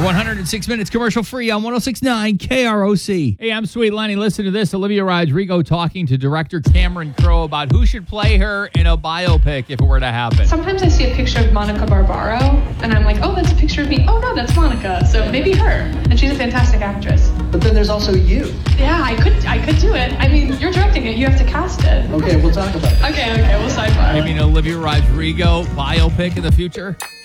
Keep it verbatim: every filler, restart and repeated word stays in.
one hundred six minutes commercial free on one oh six point nine K R O C. Hey, I'm Sweet Lenny. Listen to this. Olivia Rodrigo talking to director Cameron Crowe about who should play her in a biopic if it were to happen. Sometimes I see a picture of Monica Barbaro, and I'm like, oh, that's a picture of me. Oh, no, that's Monica. So maybe her. And she's a fantastic actress. But then there's also you. Yeah, I could I could do it. I mean, you're directing it. You have to cast it. Okay, we'll talk about it. Okay, okay, we'll sidebar. Maybe an Olivia Rodrigo biopic in the future?